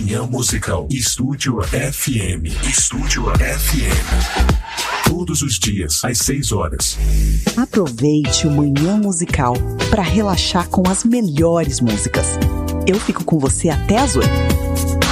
Manhã Musical. Estúdio FM. Estúdio FM. Todos os dias, às 6 horas. Aproveite o Manhã Musical para relaxar com as melhores músicas. Eu fico com você até às 8.